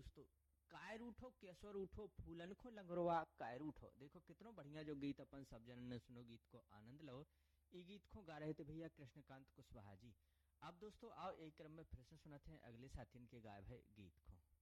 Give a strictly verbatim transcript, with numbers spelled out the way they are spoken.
दोस्तों, कायर उठो केसर उठो फूलन खो लंगरवा कायर उठो। देखो कितना बढ़िया जो गीत अपन सब जन ने सुनो, गीत को आनंद लो। ये गीत को गा रहे थे भैया कृष्णकांत कुशवाहा जी। अब दोस्तों आओ एक क्रम में फिर से सुनाते हैं अगले साथी के गायब है गीत को।